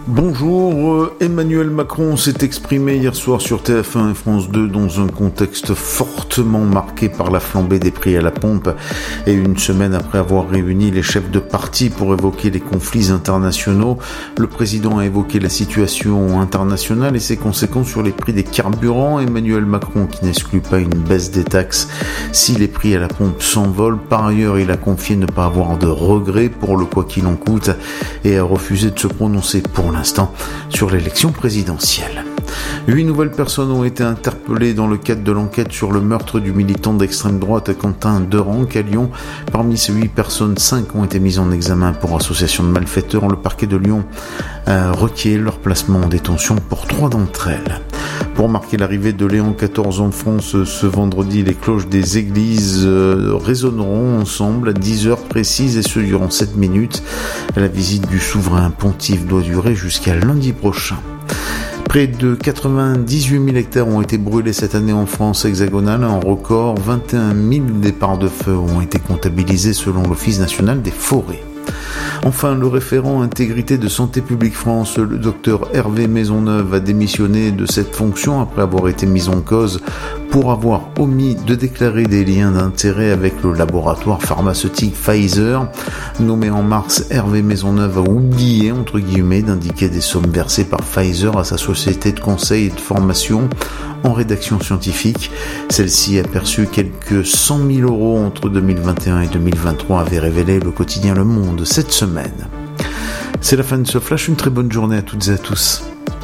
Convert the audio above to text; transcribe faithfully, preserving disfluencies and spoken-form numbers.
Bonjour, Emmanuel Macron s'est exprimé hier soir sur T F un et France deux dans un contexte fortement marqué par la flambée des prix à la pompe et une semaine après avoir réuni les chefs de parti pour évoquer les conflits internationaux, le président a évoqué la situation internationale et ses conséquences sur les prix des carburants. Emmanuel Macron qui n'exclut pas une baisse des taxes si les prix à la pompe s'envolent. Par ailleurs, il a confié ne pas avoir de regrets pour le quoi qu'il en coûte et a refusé de se prononcer pour l'instant sur l'élection présidentielle. Huit nouvelles personnes ont été interpellées dans le cadre de l'enquête sur le meurtre du militant d'extrême droite Quentin Derenc à Lyon. Parmi ces huit personnes, cinq ont été mises en examen pour association de malfaiteurs. Le parquet de Lyon a requis leur placement en détention pour trois d'entre elles. Pour marquer l'arrivée de Léon quatorze en France ce vendredi, les cloches des églises résonneront ensemble à dix heures précises et ce durant sept minutes. La visite du souverain pontife doit durer jusqu'à lundi prochain. Près de quatre-vingt-dix-huit mille hectares ont été brûlés cette année en France hexagonale, un record. vingt et un mille départs de feu ont été comptabilisés selon l'Office national des forêts. Enfin, le référent intégrité de Santé publique France, le docteur Hervé Maisonneuve, a démissionné de cette fonction après avoir été mis en cause pour avoir omis de déclarer des liens d'intérêt avec le laboratoire pharmaceutique Pfizer. Nommé en mars, Hervé Maisonneuve a oublié, entre guillemets, d'indiquer des sommes versées par Pfizer à sa société de conseil et de formation en rédaction scientifique. Celle-ci a perçu quelques cent mille euros entre deux mille vingt et un et deux mille vingt-trois, avait révélé le quotidien Le Monde cette semaine. C'est la fin de ce flash, une très bonne journée à toutes et à tous.